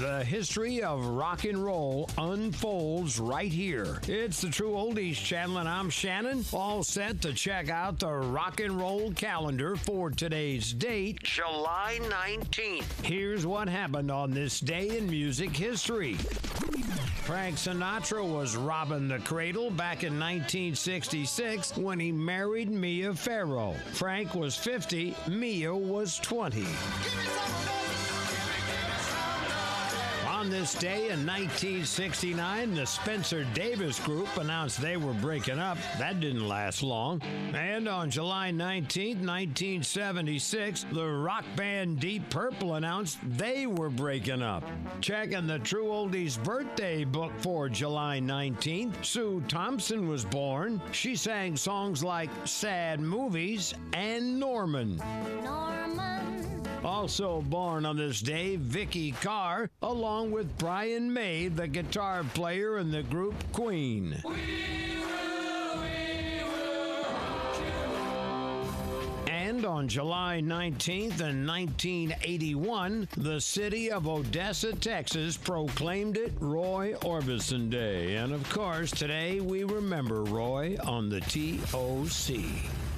The history of rock and roll unfolds right here. It's the True Oldies channel, and I'm Shannon, all set to check out the rock and roll calendar for today's date, July 19th. Here's what happened on this day in music history. Frank Sinatra was robbing the cradle back in 1966 when he married Mia Farrow. Frank was 50, Mia was 20. On this day in 1969, the Spencer Davis Group announced they were breaking up. That didn't last long. And on July 19, 1976, the rock band Deep Purple announced they were breaking up. Checking the True Oldies birthday book for July 19th, Sue Thompson was born. She sang songs like Sad Movies and Norman. Also born on this day, Vicky Carr, along with Brian May, the guitar player in the group Queen. And on July 19th in 1981, the city of Odessa, Texas, proclaimed it Roy Orbison Day. And of course, today we remember Roy on the TOC.